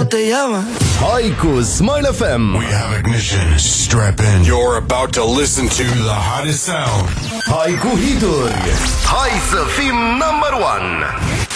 ¿Cómo te llamas? Hai cu Smile FM. We have ignition. Strap in. You're about to listen to the hottest sound. Hai cu hituri. Hai să fim number one.